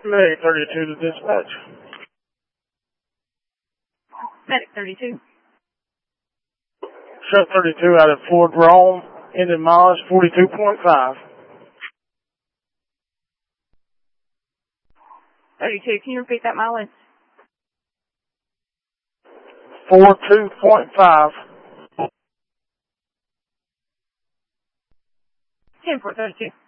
Medic 32 to dispatch. Medic 32. Show 32 out of Ford Rome, engine mileage 42.5. 32, can you repeat that mileage? 42.5. 10 for 32.